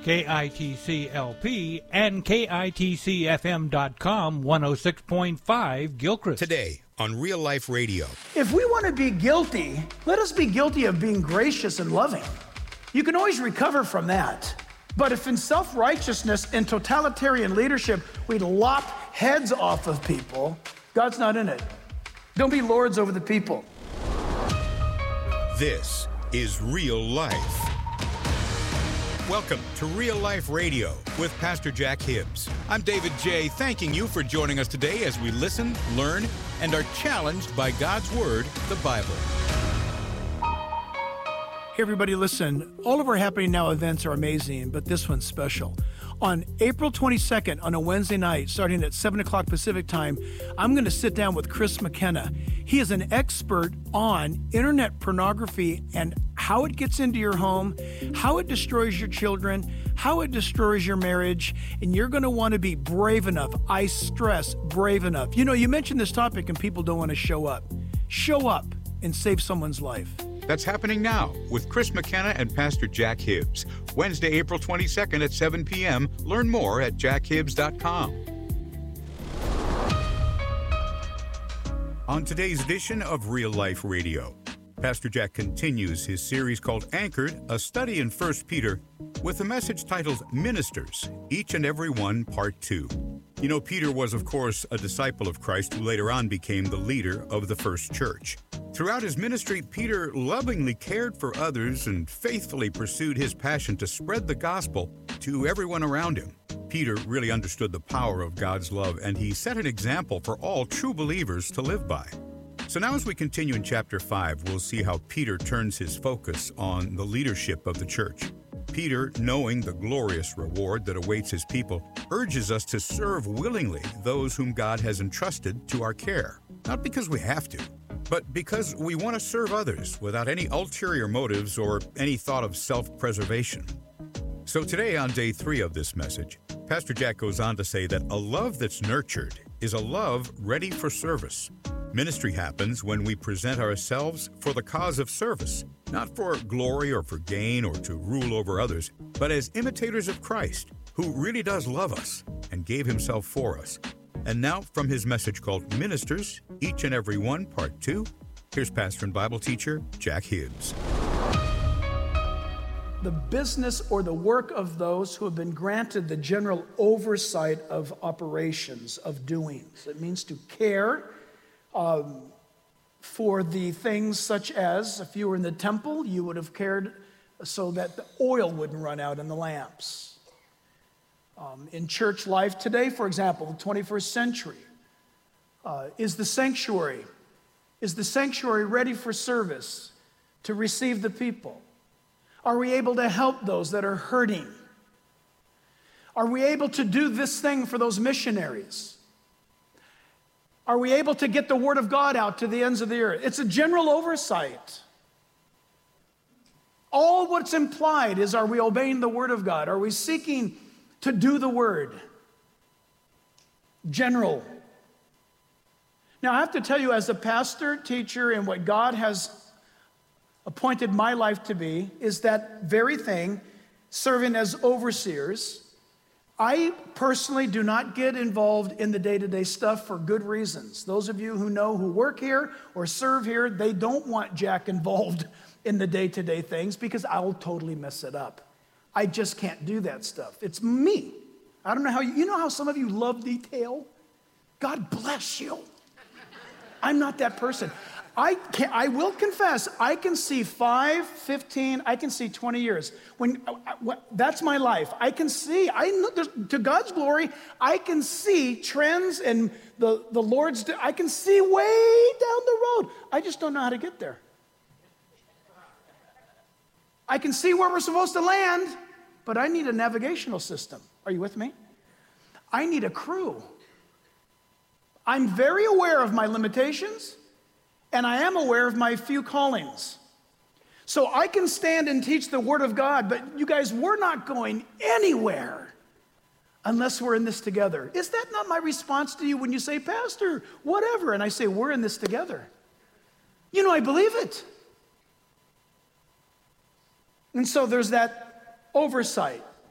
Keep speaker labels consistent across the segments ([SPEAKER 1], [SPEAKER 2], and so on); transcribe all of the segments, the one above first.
[SPEAKER 1] KITC-LP and KITCFM.com 106.5 Gilchrist.
[SPEAKER 2] Today on Real Life Radio.
[SPEAKER 3] If we want to be guilty, let us be guilty of being gracious and loving. You can always recover from that. But if in self-righteousness and totalitarian leadership, we lop heads off of people, God's not in it. Don't be lords over the people.
[SPEAKER 2] This is Real Life. Welcome to Real Life Radio with Pastor Jack Hibbs. I'm David J., thanking you for joining us today as we listen, learn, and are challenged by God's Word, the Bible.
[SPEAKER 3] Hey everybody, listen, all of our Happening Now events are amazing, but this one's special. On April 22nd, on a Wednesday night, starting at 7 o'clock Pacific time, I'm going to sit down with Chris McKenna. He is an expert on internet pornography and how it gets into your home, how it destroys your children, how it destroys your marriage, and you're going to want to be brave enough. I stress brave enough. You know, you mentioned this topic and people don't want to show up. Show up and save someone's life.
[SPEAKER 2] That's happening now with Chris McKenna and Pastor Jack Hibbs. Wednesday, April 22nd at 7 p.m. Learn more at jackhibbs.com. On today's edition of Real Life Radio, Pastor Jack continues his series called Anchored, a study in 1 Peter, with a message titled Ministers, Each and Every One, Part 2. You know, Peter was, of course, a disciple of Christ who later on became the leader of the first church. Throughout his ministry, Peter lovingly cared for others and faithfully pursued his passion to spread the gospel to everyone around him. Peter really understood the power of God's love, and he set an example for all true believers to live by. So now as we continue in chapter 5, we'll see how Peter turns his focus on the leadership of the church. Peter, knowing the glorious reward that awaits his people, urges us to serve willingly those whom God has entrusted to our care. Not because we have to, but because we want to serve others without any ulterior motives or any thought of self-preservation. So today, on day 3 of this message, Pastor Jack goes on to say that a love that's nurtured is a love ready for service. Ministry happens when we present ourselves for the cause of service, not for glory or for gain or to rule over others, but as imitators of Christ, who really does love us and gave himself for us. And now, from his message called Ministers, Each and Every One, Part 2, here's pastor and Bible teacher Jack Hibbs.
[SPEAKER 3] The business or the work of those who have been granted the general oversight of operations, of doings. It means to care for the things such as, if you were in the temple, you would have cared so that the oil wouldn't run out in the lamps. In church life today, for example, the 21st century, is the sanctuary ready for service to receive the people? Are we able to help those that are hurting? Are we able to do this thing for those missionaries? Are we able to get the word of God out to the ends of the earth? It's a general oversight. All what's implied is, are we obeying the word of God? Are we seeking to do the word? General. Now, I have to tell you, as a pastor, teacher, and what God has appointed my life to be, is that very thing, serving as overseers. I personally do not get involved in the day-to-day stuff for good reasons. Those of you who know, who work here or serve here, they don't want Jack involved in the day-to-day things because I'll totally mess it up. I just can't do that stuff. It's me. I don't know how you know how some of you love detail? God bless you. I'm not that person. I will confess, I can see 5, 15, I can see 20 years. That's my life. I can see, to God's glory, I can see trends and the Lord's, I can see way down the road. I just don't know how to get there. I can see where we're supposed to land, but I need a navigational system. Are you with me? I need a crew. I'm very aware of my limitations, and I am aware of my few callings. So I can stand and teach the Word of God, but you guys, we're not going anywhere unless we're in this together. Is that not my response to you when you say, Pastor, whatever? And I say, we're in this together. You know, I believe it. And so there's that oversight.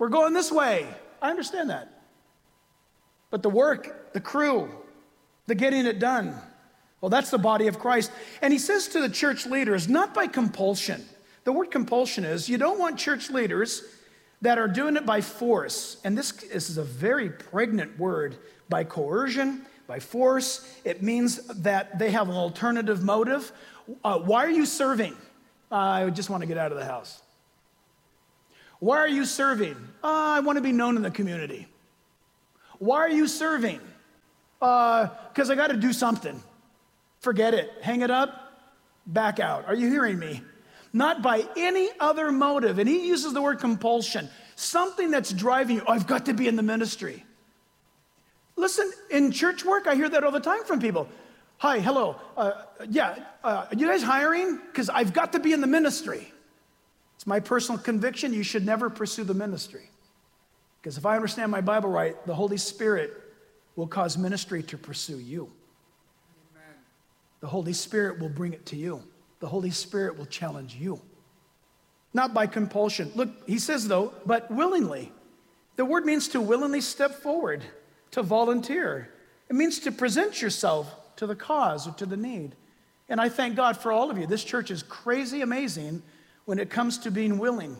[SPEAKER 3] We're going this way. I understand that. But the work, the crew, the getting it done, well, that's the body of Christ. And he says to the church leaders, not by compulsion. The word compulsion is, you don't want church leaders that are doing it by force. And this is a very pregnant word, by coercion, by force. It means that they have an alternative motive. Why are you serving? I just want to get out of the house. Why are you serving? I want to be known in the community. Why are you serving? Because I got to do something. Forget it. Hang it up, back out. Are you hearing me? Not by any other motive. And he uses the word compulsion. Something that's driving you. I've got to be in the ministry. Listen, in church work, I hear that all the time from people. Hi, hello. Are you guys hiring? Because I've got to be in the ministry. It's my personal conviction, you should never pursue the ministry. Because if I understand my Bible right, the Holy Spirit will cause ministry to pursue you. Amen. The Holy Spirit will bring it to you. The Holy Spirit will challenge you. Not by compulsion. Look, he says though, but willingly. The word means to willingly step forward, to volunteer. It means to present yourself to the cause or to the need. And I thank God for all of you. This church is crazy amazing when it comes to being willing.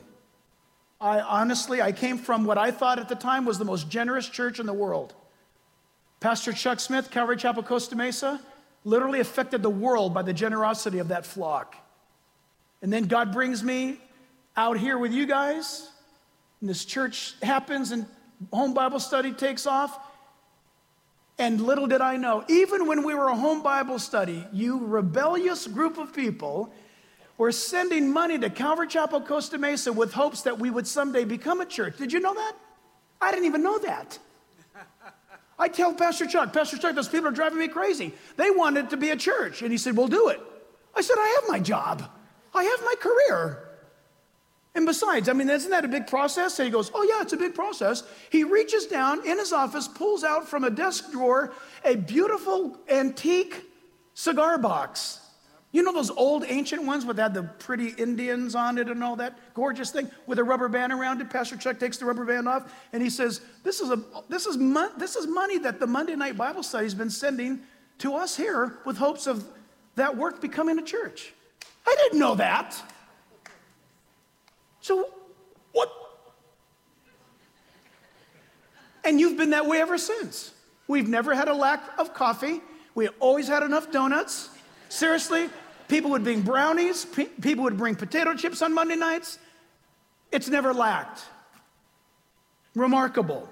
[SPEAKER 3] I came from what I thought at the time was the most generous church in the world. Pastor Chuck Smith, Calvary Chapel, Costa Mesa, literally affected the world by the generosity of that flock. And then God brings me out here with you guys, and this church happens, and home Bible study takes off. And little did I know, even when we were a home Bible study, you rebellious group of people were sending money to Calvary Chapel, Costa Mesa with hopes that we would someday become a church. Did you know that? I didn't even know that. I tell Pastor Chuck, those people are driving me crazy. They wanted to be a church. And he said, we'll do it. I said, I have my job. I have my career. And besides, isn't that a big process? And he goes, oh yeah, it's a big process. He reaches down in his office, pulls out from a desk drawer a beautiful antique cigar box. You know those old ancient ones that had the pretty Indians on it and all that gorgeous thing with a rubber band around it? Pastor Chuck takes the rubber band off and he says, this is money that the Monday night Bible study has been sending to us here with hopes of that work becoming a church. I didn't know that. So what? And you've been that way ever since. We've never had a lack of coffee. We always had enough donuts. Seriously, people would bring brownies, people would bring potato chips on Monday nights. It's never lacked. Remarkable.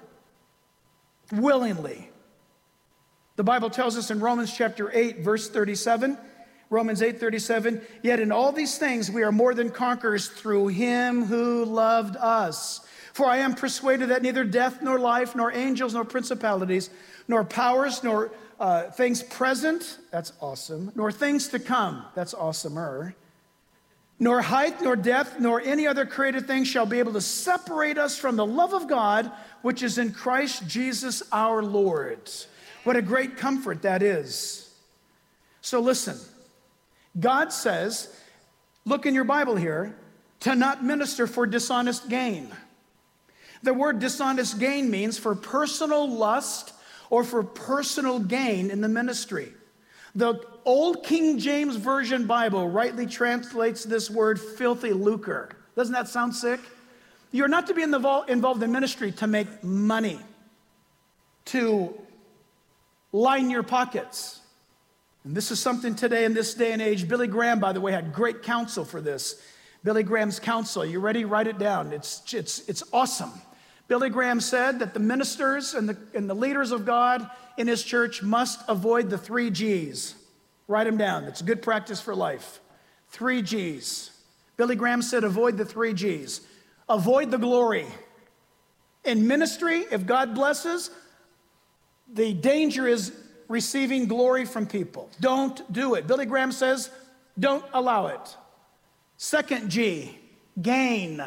[SPEAKER 3] Willingly. The Bible tells us in Romans chapter 8, verse 37, Romans 8:37, yet in all these things we are more than conquerors through him who loved us. For I am persuaded that neither death nor life, nor angels, nor principalities, nor powers, nor things present, that's awesome, nor things to come, that's awesomer, nor height, nor depth, nor any other created thing shall be able to separate us from the love of God, which is in Christ Jesus our Lord. What a great comfort that is. So listen, God says, look in your Bible here, to not minister for dishonest gain. The word dishonest gain means for personal lust or for personal gain in the ministry. The old King James Version Bible rightly translates this word filthy lucre. Doesn't that sound sick? You're not to be involved in ministry to make money, to line your pockets. And this is something today in this day and age. Billy Graham, by the way, had great counsel for this. Billy Graham's counsel. You ready? Write it down. It's awesome. Billy Graham said that the ministers and the leaders of God in his church must avoid the 3 G's. Write them down. It's a good practice for life. 3 G's. Billy Graham said avoid the 3 G's. Avoid the glory. In ministry, if God blesses, the danger is receiving glory from people. Don't do it. Billy Graham says, don't allow it. 2nd G, gain.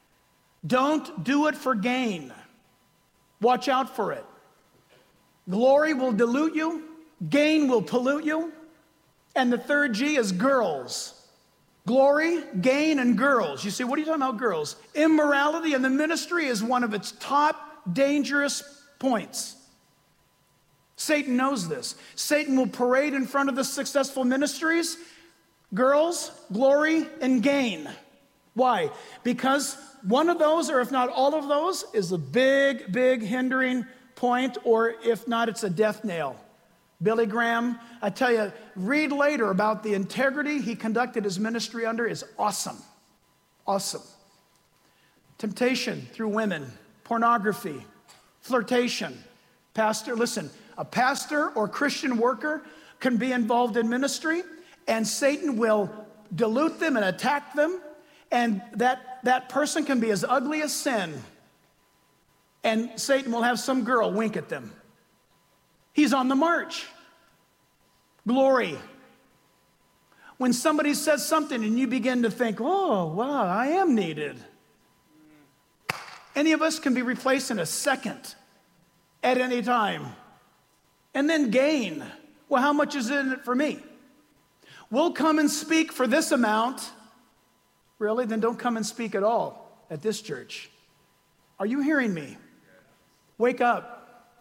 [SPEAKER 3] Don't do it for gain. Watch out for it. Glory will dilute you. Gain will pollute you. And the 3rd G is girls. Glory, gain, and girls. You say, what are you talking about, girls? Immorality in the ministry is one of its top dangerous points. Satan knows this. Satan will parade in front of the successful ministries, girls, glory, and gain. Why? Because one of those, or if not all of those, is a big, big hindering point, or if not, it's a death nail. Billy Graham, I tell you, read later about the integrity he conducted his ministry under is awesome. Awesome. Temptation through women, pornography, flirtation. Pastor, listen, a pastor or Christian worker can be involved in ministry, and Satan will dilute them and attack them, and that person can be as ugly as sin, and Satan will have some girl wink at them. He's on the march. Glory. When somebody says something and you begin to think, oh, wow, I am needed. Any of us can be replaced in a second at any time. And then gain. Well, how much is in it for me? We'll come and speak for this amount. Really? Then don't come and speak at all at this church. Are you hearing me? Wake up.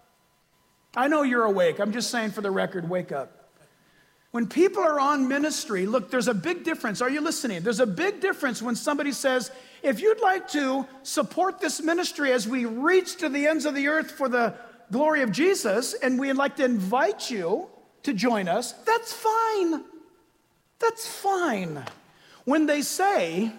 [SPEAKER 3] I know you're awake. I'm just saying for the record, wake up. When people are on ministry, look, there's a big difference. Are you listening? There's a big difference when somebody says, if you'd like to support this ministry as we reach to the ends of the earth for the glory of Jesus, and we'd like to invite you to join us, that's fine. That's fine. When they say,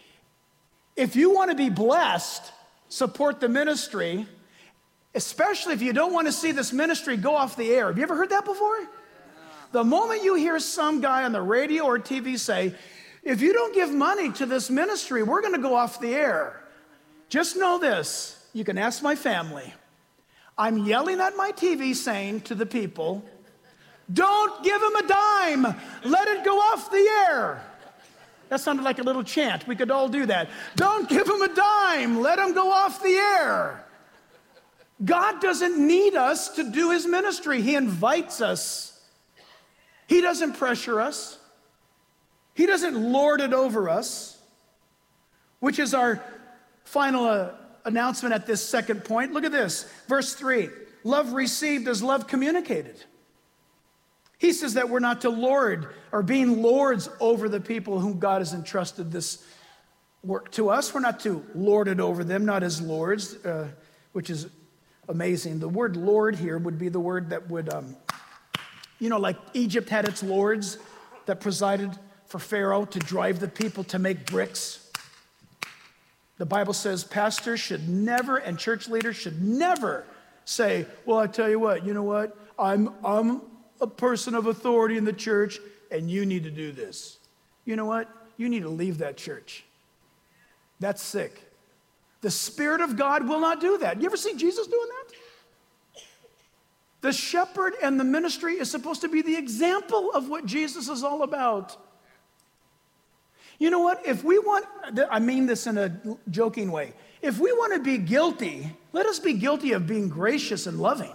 [SPEAKER 3] if you want to be blessed, support the ministry, especially if you don't want to see this ministry go off the air. Have you ever heard that before? The moment you hear some guy on the radio or TV say, if you don't give money to this ministry, we're going to go off the air. Just know this. You can ask my family. I'm yelling at my TV saying to the people, don't give him a dime. Let it go off the air. That sounded like a little chant. We could all do that. Don't give him a dime. Let him go off the air. God doesn't need us to do his ministry. He invites us. He doesn't pressure us. He doesn't lord it over us, which is our final announcement at this second point. Look at this, verse 3. Love received is love communicated. He says that we're not to lord or being lords over the people whom God has entrusted this work to us. We're not to lord it over them, not as lords, which is amazing. The word lord here would be the word that would, like Egypt had its lords that presided for Pharaoh to drive the people to make bricks. The Bible says pastors should never, and church leaders should never say, well, I tell you what, you know what? I'm a person of authority in the church, and you need to do this. You know what? You need to leave that church. That's sick. The Spirit of God will not do that. You ever see Jesus doing that? The shepherd and the ministry is supposed to be the example of what Jesus is all about. You know what? If we want, I mean this in a joking way, if we want to be guilty, let us be guilty of being gracious and loving.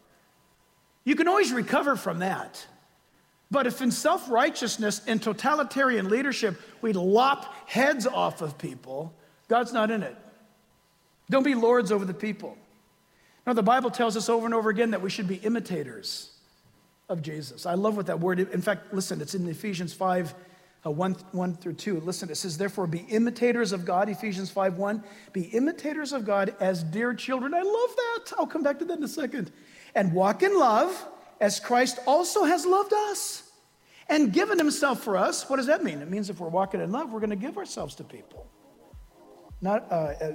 [SPEAKER 3] You can always recover from that. But if in self-righteousness and totalitarian leadership, we lop heads off of people, God's not in it. Don't be lords over the people. Now, the Bible tells us over and over again that we should be imitators of Jesus. I love what that word, in fact, listen, it's in Ephesians 5, 1 through 2. Listen, it says, therefore, be imitators of God, Ephesians 5:1. Be imitators of God as dear children. I love that. I'll come back to that in a second. And walk in love as Christ also has loved us and given himself for us. What does that mean? It means if we're walking in love, we're going to give ourselves to people. Not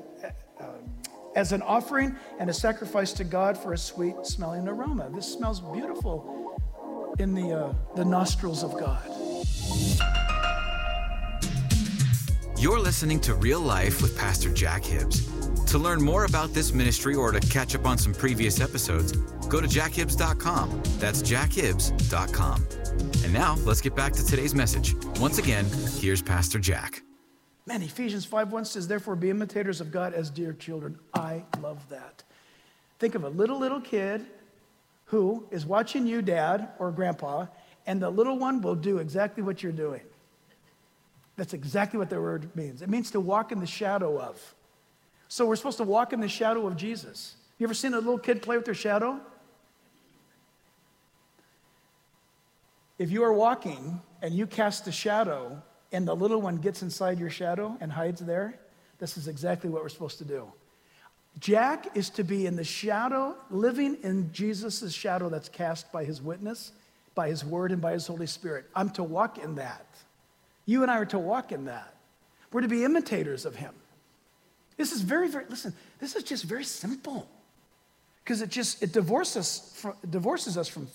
[SPEAKER 3] as an offering and a sacrifice to God for a sweet smelling aroma. This smells beautiful in the nostrils of God.
[SPEAKER 4] You're listening to Real Life with Pastor Jack Hibbs. To learn more about this ministry or to catch up on some previous episodes, go to jackhibbs.com. That's jackhibbs.com. And now, let's get back to today's message. Once again, here's Pastor Jack.
[SPEAKER 3] Man, Ephesians 5:1 says, therefore be imitators of God as dear children. I love that. Think of a little kid who is watching you, dad or grandpa, and the little one will do exactly what you're doing. That's exactly what the word means. It means to walk in the shadow of. So we're supposed to walk in the shadow of Jesus. You ever seen a little kid play with their shadow? If you are walking and you cast a shadow and the little one gets inside your shadow and hides there, this is exactly what we're supposed to do. Jack is to be in the shadow, living in Jesus' shadow that's cast by his witness, by his word, and by his Holy Spirit. I'm to walk in that. You and I are to walk in that. We're to be imitators of him. This is listen, this is just very simple. Because it divorces us from